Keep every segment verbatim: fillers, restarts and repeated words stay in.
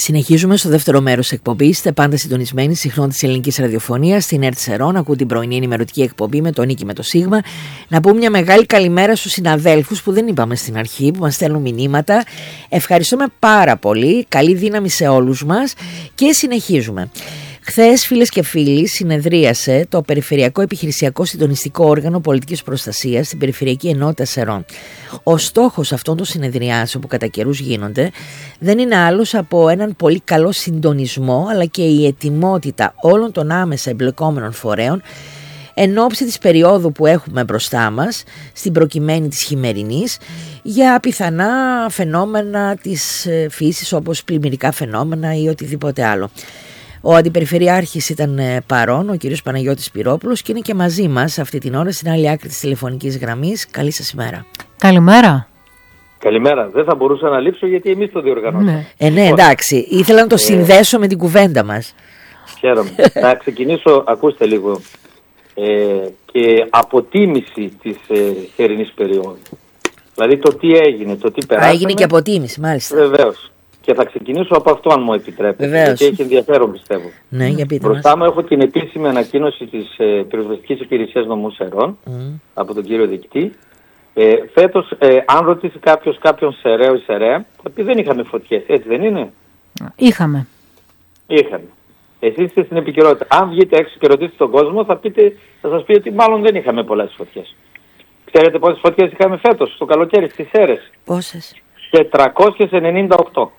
Συνεχίζουμε στο δεύτερο μέρος της εκπομπής. Είστε πάντα συντονισμένοι συχνότητα της ελληνικής ραδιοφωνίας στην ΕΡΤ Σερών. Ακούτε την πρωινή ενημερωτική εκπομπή με τον Νίκη με το Σίγμα. Να πούμε μια μεγάλη καλημέρα στους συναδέλφους που δεν είπαμε στην αρχή, που μας στέλνουν μηνύματα. Ευχαριστούμε πάρα πολύ. Καλή δύναμη σε όλους μας και συνεχίζουμε. Χθες, φίλες και φίλοι, συνεδρίασε το Περιφερειακό Επιχειρησιακό Συντονιστικό Όργανο Πολιτικής Προστασίας στην Περιφερειακή Ενότητα Σερών. Ο στόχος αυτών των συνεδριάσεων που κατά καιρούς γίνονται δεν είναι άλλος από έναν πολύ καλό συντονισμό, αλλά και η ετοιμότητα όλων των άμεσα εμπλεκόμενων φορέων εν ώψη της περίοδου που έχουμε μπροστά μας, στην προκειμένη της χειμερινής, για πιθανά φαινόμενα της φύσης όπως πλημμυρικά φαινόμενα ή οτιδήποτε άλλο. Ο Αντιπεριφερειάρχης ήταν παρόν, ο κύριος Παναγιώτης Σπυρόπουλος, και είναι και μαζί μας αυτή την ώρα στην άλλη άκρη της τηλεφωνικής γραμμής. Καλή σας ημέρα. Καλημέρα. Καλημέρα. Δεν θα μπορούσα να λείψω γιατί εμείς το διοργανώσαμε. Ναι. Ε, ναι, εντάξει. Ήθελα να το ε... συνδέσω με την κουβέντα μας. Χαίρομαι. Να ξεκινήσω, ακούστε λίγο, ε, και αποτίμηση της ε, χερινής περίοδου. Δηλαδή το τι έγινε, το τι περάσαμε. Έγινε και αποτίμηση, μάλιστα. Βεβαίως. Και θα ξεκινήσω από αυτό, αν μου επιτρέπετε. Βεβαίως. Γιατί έχει ενδιαφέρον, πιστεύω. Ναι, για πείτε Μπροστά μας. μου έχω την επίσημη ανακοίνωση της ε, Πυροσβεστικής Υπηρεσίας Νομού Σερών, mm. από τον κύριο Διοικητή. Ε, φέτος, ε, αν ρωτήσει κάποιος κάποιον Σεραίο ή Σεραία, θα πει δεν είχαμε φωτιές. Έτσι δεν είναι? Είχαμε. Είχαμε. Εσείς είστε στην επικαιρότητα. Αν βγείτε έξω και ρωτήσετε τον κόσμο, θα, πείτε, θα σας πει ότι μάλλον δεν είχαμε πολλές φωτιές. Ξέρετε πόσες φωτιές είχαμε φέτος, το καλοκαίρι, στις Σέρρες? Πόσες? τετρακόσιες ενενήντα οκτώ.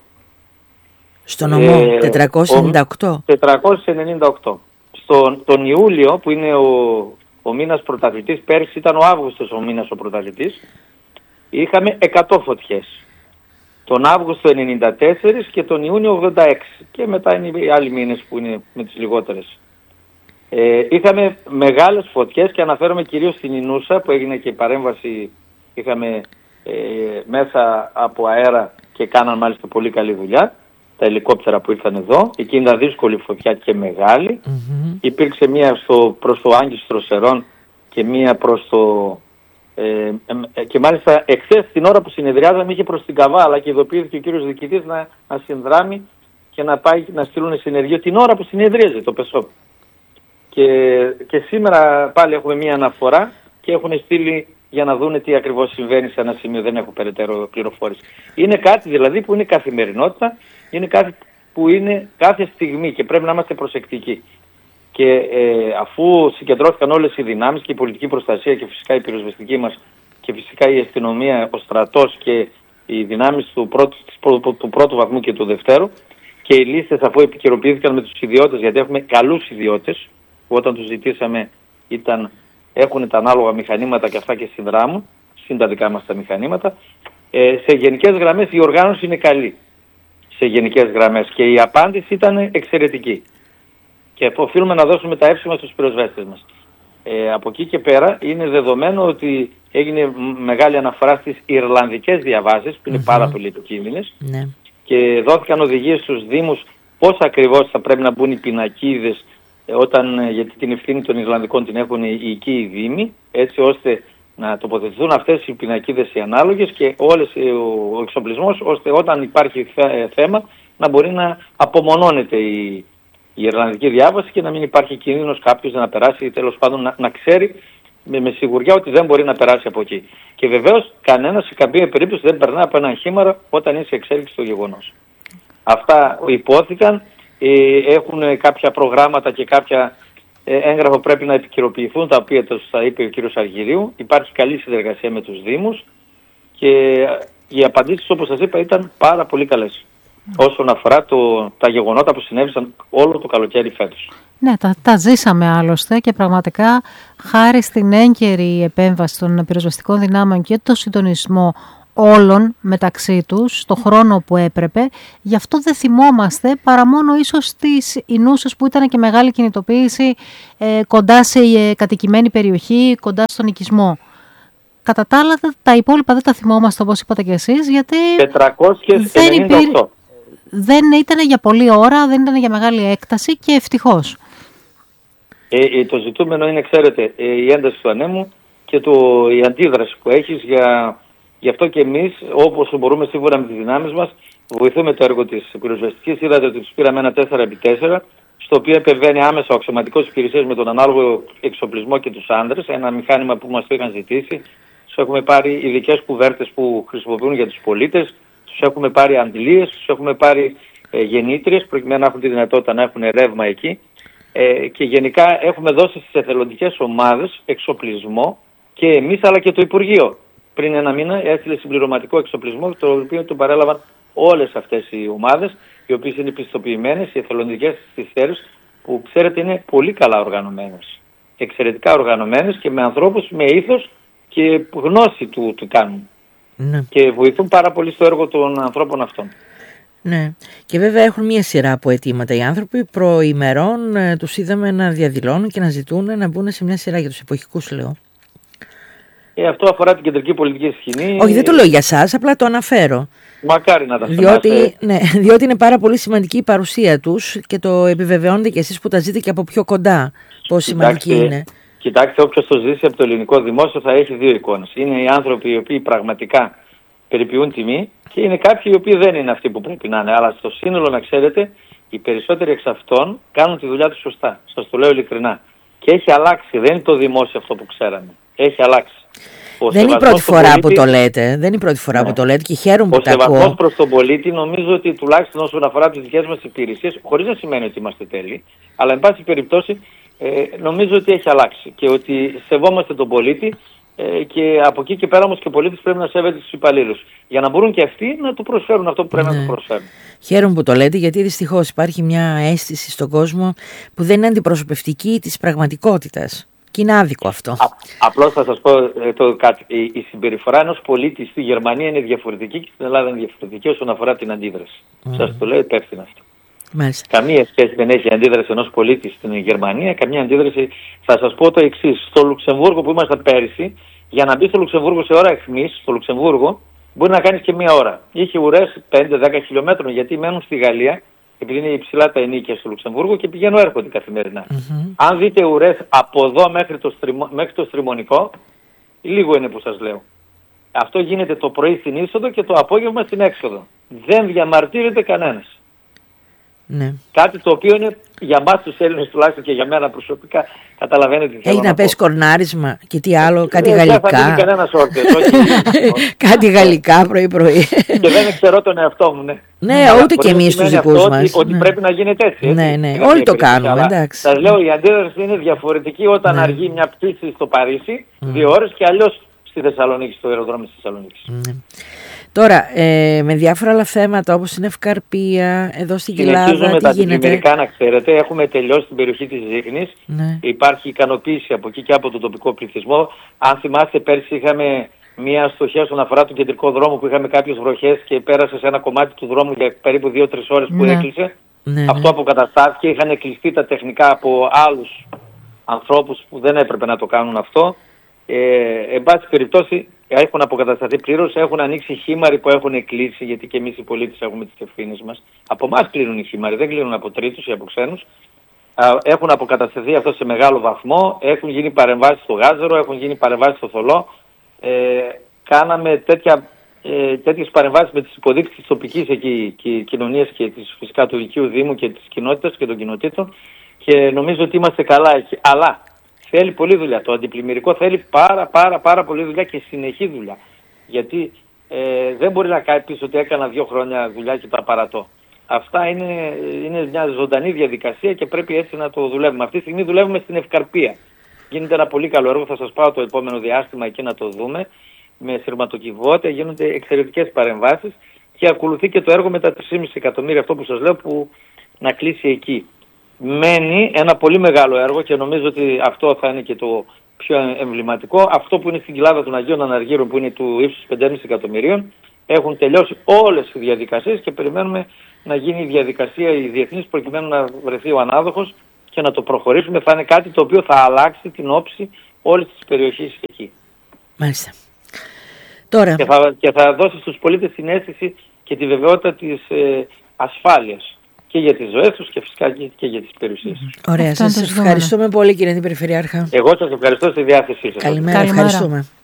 Στο νομό, ε, τετρακόσιες ενενήντα οκτώ. τετρακόσιες ενενήντα οκτώ. Στον τον Ιούλιο, που είναι ο, ο μήνας πρωταθλητής, πέρσι ήταν ο Αύγουστος ο μήνας ο πρωταθλητής, είχαμε εκατό φωτιές. Τον Αύγουστο ενενήντα τέσσερα και τον Ιούνιο ογδόντα έξι. Και μετά είναι οι άλλοι μήνες που είναι με τις λιγότερες. Ε, είχαμε μεγάλες φωτιές και αναφέρομαι κυρίως στην Ινούσα, που έγινε και η παρέμβαση, είχαμε ε, μέσα από αέρα και κάναν μάλιστα πολύ καλή δουλειά. Τα ελικόπτερα που ήρθαν εδώ, εκεί ήταν δύσκολη φωτιά και μεγάλη. Mm-hmm. Υπήρξε μία στο, προς το Άγκιστρο Σερών και μία προς το... Ε, ε, και μάλιστα εχθές την ώρα που συνεδριάζαμε είχε προς την Καβάλα και ειδοποιήθηκε ο κύριος Διοικητής να, να συνδράμει και να πάει να στείλουν συνεργείο την ώρα που συνεδρίαζε το ΠΕΣΟΠ. Και, και σήμερα πάλι έχουμε μία αναφορά και έχουν στείλει για να δούνε τι ακριβώς συμβαίνει σε ένα σημείο. Δεν έχω περαιτέρω πληροφόρηση. Είναι κάτι δηλαδή που είναι καθημερινότητα, είναι κάτι που είναι κάθε στιγμή και πρέπει να είμαστε προσεκτικοί. Και ε, αφού συγκεντρώθηκαν όλες οι δυνάμεις και η πολιτική προστασία και φυσικά η πυροσβεστική μας και φυσικά η αστυνομία, ο στρατός και οι δυνάμεις του πρώτου, του πρώτου βαθμού και του δευτέρου, και οι λίστες αφού επικαιροποιήθηκαν με τους ιδιώτες, γιατί έχουμε καλούς ιδιώτες που όταν τους ζητήσαμε ήταν, έχουν τα ανάλογα μηχανήματα και αυτά και συνδράμουν, συν τα δικά μας τα μηχανήματα, ε, σε γενικές γραμμές η οργάνωση είναι καλή. Σε γενικές γραμμές και η απάντηση ήταν εξαιρετική. Και οφείλουμε να δώσουμε τα εύσημα στους πυροσβέστες μας. Ε, από εκεί και πέρα είναι δεδομένο ότι έγινε μεγάλη αναφορά στις Ιρλανδικές διαβάσεις, που είναι mm-hmm. πάρα πολύ επικίνδυνες, mm-hmm. και δόθηκαν οδηγίες στους Δήμους πώς ακριβώς θα πρέπει να μπουν οι πινακίδες, όταν, γιατί την ευθύνη των Ιρλανδικών την έχουν οι οικοί Δήμοι, έτσι ώστε να τοποθετηθούν αυτές οι πινακίδες οι ανάλογες και όλες ο εξοπλισμός, ώστε όταν υπάρχει θέμα να μπορεί να απομονώνεται η, η Ιρλανδική διάβαση και να μην υπάρχει κίνδυνος κάποιος να περάσει, τέλος πάντων να, να ξέρει με, με σιγουριά ότι δεν μπορεί να περάσει από εκεί. Και βεβαίως κανένας σε καμία περίπτωση δεν περνά από ένα χήμαρο όταν είναι σε εξέλιξη το γεγονός. Αυτά υπόθηκαν, ε, έχουν κάποια προγράμματα και κάποια έγγραφα πρέπει να επικαιροποιηθούν, τα οποία θα είπε ο κύριος Αργυρίου. Υπάρχει καλή συνεργασία με τους Δήμους και οι απαντήσεις, όπως σας είπα, ήταν πάρα πολύ καλές mm. όσον αφορά το, τα γεγονότα που συνέβησαν όλο το καλοκαίρι φέτος. Ναι, τα, τα ζήσαμε άλλωστε και πραγματικά χάρη στην έγκαιρη επέμβαση των πυροσβεστικών δυνάμεων και το συντονισμό όλων μεταξύ τους, το χρόνο που έπρεπε. Γι' αυτό δεν θυμόμαστε παρά μόνο ίσως τις Ινούσες που ήταν και μεγάλη κινητοποίηση ε, κοντά σε ε, κατοικημένη περιοχή, κοντά στον οικισμό. Κατά τα άλλα τα υπόλοιπα δεν τα θυμόμαστε όπως είπατε και εσείς, γιατί τετρακόσιες ενενήντα οκτώ. δεν, υπήρ... δεν ήταν για πολλή ώρα, δεν ήταν για μεγάλη έκταση και ευτυχώς. Ε, ε, το ζητούμενο είναι, ξέρετε, ε, η ένταση του ανέμου και το, η αντίδραση που έχεις για Γι' αυτό και εμείς, όπως μπορούμε σίγουρα με τις δυνάμεις μας, βοηθούμε το έργο της πυροσβεστικής. Είδατε ότι τους πήραμε ένα τέσσερα επί τέσσερα, στο οποίο επεμβαίνει άμεσα ο αξιωματικός υπηρεσίας με τον ανάλογο εξοπλισμό και τους άντρες, ένα μηχάνημα που μας το είχαν ζητήσει. Τους έχουμε πάρει ειδικές κουβέρτες που χρησιμοποιούν για τους πολίτες, τους έχουμε πάρει αντιλίες, τους έχουμε πάρει ε, γεννήτριες, προκειμένου να έχουν τη δυνατότητα να έχουν ρεύμα εκεί. Ε, και γενικά έχουμε δώσει στις εθελοντικές ομάδες εξοπλισμό και εμείς αλλά και το Υπουργείο. Πριν ένα μήνα έστειλε συμπληρωματικό εξοπλισμό, το οποίο τον παρέλαβαν όλες αυτές οι ομάδες, οι οποίες είναι πιστοποιημένες, οι εθελοντικές στις θέρες, που ξέρετε είναι πολύ καλά οργανωμένες. Εξαιρετικά οργανωμένες και με ανθρώπους με ήθος και γνώση του, του κάνουν. Ναι. Και βοηθούν πάρα πολύ στο έργο των ανθρώπων αυτών. Ναι. Και βέβαια έχουν μια σειρά από αιτήματα οι άνθρωποι. Προημερών ε, τους είδαμε να διαδηλώνουν και να ζητούν να μπουν σε μια σειρά, για τους εποχικούς λέω. Ε, αυτό αφορά την κεντρική πολιτική σκηνή. Όχι, δεν το λέω για σας, απλά το αναφέρω. Μακάρι να τα διότι, ναι, διότι είναι πάρα πολύ σημαντική η παρουσία τους και το επιβεβαιώνετε και εσείς που τα ζείτε και από πιο κοντά πόσο σημαντική είναι. Κοιτάξτε, όποιος το ζήσει από το ελληνικό δημόσιο θα έχει δύο εικόνες. Είναι οι άνθρωποι οι οποίοι πραγματικά περιποιούν τιμή και είναι κάποιοι οι οποίοι δεν είναι αυτοί που πρέπει να είναι. Αλλά στο σύνολο, να ξέρετε, οι περισσότεροι εξ αυτών κάνουν τη δουλειά τους σωστά. Σας το λέω ειλικρινά. Και έχει αλλάξει. Δεν είναι το δημόσιο αυτό που ξέραμε. Έχει αλλάξει. Ο δεν είναι η πρώτη φορά πολίτη, που το λέτε. Δεν είναι η πρώτη φορά ναι. που το λέτε και χαίρομαι που ο τα ακούω. Ο σεβασμός προς τον πολίτη, νομίζω ότι τουλάχιστον όσον αφορά τις δικές μας υπηρεσίες, χωρίς να σημαίνει ότι είμαστε τέλειοι, αλλά εν πάση περιπτώσει ε, νομίζω ότι έχει αλλάξει και ότι σεβόμαστε τον πολίτη ε, και από εκεί και πέρα όμως και ο πολίτης πρέπει να σέβεται τους υπαλλήλους. Για να μπορούν και αυτοί να του προσφέρουν αυτό που πρέπει ναι. να του προσφέρουν. Χαίρομαι που το λέτε, γιατί δυστυχώς υπάρχει μια αίσθηση στον κόσμο που δεν είναι αντιπροσωπευτική της πραγματικότητας. Και είναι άδικο αυτό. Α, απλώς θα σας πω ε, το κάτι. Η, η συμπεριφορά ενός πολίτη στη Γερμανία είναι διαφορετική και στην Ελλάδα είναι διαφορετική όσον αφορά την αντίδραση. Mm. Σας το λέω υπεύθυνα αυτό. Μάλιστα. Καμία σχέση δεν έχει η αντίδραση ενός πολίτη στην Γερμανία, καμία αντίδραση. Θα σας πω το εξής. Στο Λουξεμβούργο που ήμασταν πέρυσι, για να μπει στο Λουξεμβούργο σε ώρα αιχμής, στο Λουξεμβούργο, μπορεί να κάνεις και μία ώρα. Είχε ουρές πέντε δέκα χιλιόμετρων, γιατί μένουν στη Γαλλία, επειδή είναι υψηλά τα ενίκια στο Λουξεμβούργο και πηγαίνουν έρχονται καθημερινά. Mm-hmm. Αν δείτε ουρές από εδώ μέχρι το, στριμω... μέχρι το Στριμονικό, λίγο είναι που σας λέω. Αυτό γίνεται το πρωί στην είσοδο και το απόγευμα στην έξοδο. Δεν διαμαρτύρεται κανένας. Ναι. Κάτι το οποίο είναι για μας τους Έλληνες, τουλάχιστον και για μένα προσωπικά, καταλαβαίνετε τι θέλω. Έχει να πέσει κορνάρισμα και τι άλλο, κάτι ε, γαλλικά. Δεν θα δίνει κανένας όρθιος, κάτι γαλλικά πρωί-πρωί. Και δεν ξέρω τον εαυτό μου, ναι. Ναι, ούτε και εμείς τους δικούς μας. Ότι, ότι ναι. πρέπει να γίνεται έτσι. έτσι. Ναι, ναι, όλοι το κάνουμε, εντάξει. Σας λέω, η αντίδραση είναι διαφορετική όταν ναι. αργεί μια πτήση στο Παρίσι, mm. δύο ώρες, και αλλιώς στη Θεσσαλονίκη, στο αεροδρόμιο της Θεσσαλονίκης. Ναι. Τώρα, ε, με διάφορα άλλα θέματα όπως είναι Ευκαρπία, εδώ στην Ελλάδα, τι γίνεται? Συνεχίζουμε τα αντιπλημμυρικά, να ξέρετε. Έχουμε τελειώσει την περιοχή της Ζήχνης. Ναι. Υπάρχει ικανοποίηση από εκεί και από τον τοπικό πληθυσμό. Αν θυμάστε, πέρσι είχαμε μια αστοχία όσον αφορά τον κεντρικό δρόμο που είχαμε κάποιες βροχές και πέρασε σε ένα κομμάτι του δρόμου για περίπου δύο τρεις ώρες που ναι. έκλεισε. Ναι, Αυτό ναι. αποκαταστάθηκε. Είχαν κλειστεί τα τεχνικά από άλλους ανθρώπους που δεν έπρεπε να το κάνουν αυτό. Ε, εν πάση περιπτώσει έχουν αποκατασταθεί πλήρως, έχουν ανοίξει χήμαροι που έχουν κλείσει, γιατί και εμείς οι πολίτες έχουμε τις ευθύνες μας. Από εμάς κλείνουν οι χήμαροι, δεν κλείνουν από τρίτους ή από ξένους. Έχουν αποκατασταθεί αυτό σε μεγάλο βαθμό, έχουν γίνει παρεμβάσεις στο Γάζερο, έχουν γίνει παρεμβάσεις στο Θολό. Ε, κάναμε τέτοια, ε, τέτοιες παρεμβάσεις με τις υποδείξεις της τοπικής εκεί κοινωνίας και της, φυσικά του οικείου Δήμου και της κοινότητας και των κοινοτήτων, και νομίζω ότι είμαστε καλά εκεί. Αλλά θέλει πολλή δουλειά. Το αντιπλημμυρικό θέλει πάρα πάρα πάρα πολλή δουλειά και συνεχή δουλειά. Γιατί ε, δεν μπορεί να κάνει πίσω ότι έκανα δύο χρόνια δουλειά και τα παρατώ. Αυτά είναι, είναι μια ζωντανή διαδικασία και πρέπει έτσι να το δουλεύουμε. Αυτή τη στιγμή δουλεύουμε στην Ευκαρπία. Γίνεται ένα πολύ καλό έργο, θα σας πάω το επόμενο διάστημα εκεί να το δούμε. Με σειρματοκιβώτια γίνονται εξαιρετικές παρεμβάσεις και ακολουθεί και το έργο με τα τρία κόμμα πέντε εκατομμύρια, αυτό που σας λέω, που να κλείσει εκεί. Μένει ένα πολύ μεγάλο έργο και νομίζω ότι αυτό θα είναι και το πιο εμβληματικό. Αυτό που είναι στην κοιλάδα των Αγίων Αναργύρων, που είναι του ύψους πέντε κόμμα πέντε εκατομμυρίων, έχουν τελειώσει όλες οι διαδικασίες και περιμένουμε να γίνει η διαδικασία η διεθνής προκειμένου να βρεθεί ο ανάδοχος και να το προχωρήσουμε. Θα είναι κάτι το οποίο θα αλλάξει την όψη όλης της περιοχής εκεί. Μάλιστα. Τώρα... Και, θα, και θα δώσει στους πολίτες την αίσθηση και τη βεβαιότητα της ε, ασφάλειας. Και για τις ζωές τους και φυσικά και για τις περιουσίες τους. Ωραία, σας ευχαριστούμε πολύ, κύριε Περιφερειάρχα. Εγώ σας ευχαριστώ στη διάθεσή σας. Καλημέρα, ευχαριστούμε.